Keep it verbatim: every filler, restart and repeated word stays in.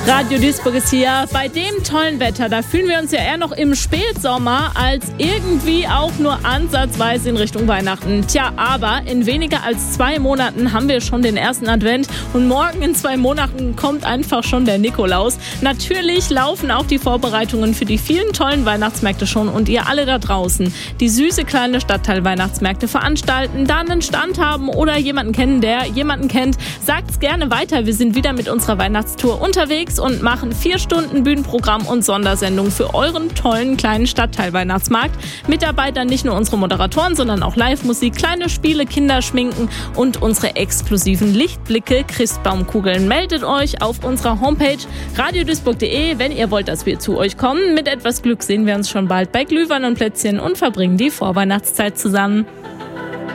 Radio Duisburg ist hier. Bei dem tollen Wetter, da fühlen wir uns ja eher noch im Spätsommer als irgendwie auch nur ansatzweise in Richtung Weihnachten. Tja, aber in weniger als zwei Monaten haben wir schon den ersten Advent und morgen in zwei Monaten kommt einfach schon der Nikolaus. Natürlich laufen auch die Vorbereitungen für die vielen tollen Weihnachtsmärkte schon und ihr alle da draußen, die süße kleine Stadtteil-Weihnachtsmärkte veranstalten, da einen Stand haben oder jemanden kennen, der jemanden kennt, sagt's gerne weiter. Wir sind wieder mit unserer Weihnachtstour unterwegs und machen vier Stunden Bühnenprogramm und Sondersendung für euren tollen kleinen Stadtteil-Weihnachtsmarkt. Mit dabei dann nicht nur unsere Moderatoren, sondern auch Live-Musik, kleine Spiele, Kinderschminken und unsere exklusiven Lichtblicke, Christbaumkugeln. Meldet euch auf unserer Homepage radio duisburg punkt de, wenn ihr wollt, dass wir zu euch kommen. Mit etwas Glück sehen wir uns schon bald bei Glühwein und Plätzchen und verbringen die Vorweihnachtszeit zusammen.